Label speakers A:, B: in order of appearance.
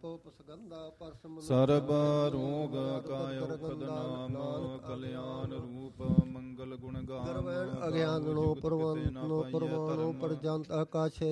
A: ਸਰਬ ਰੋਗ ਕਾਇ ਔਖਦ ਨਾਮ ਕਲਿਆਣ ਰੂਪ ਮੰਗਲ ਗੁਣ ਗਾਮ
B: ਅਗਿਆਨੋ ਪਰਵਾਨੋ ਪਰਵਾਨੋ ਪਰਜੰਤ ਆਕਾਸ਼ੇ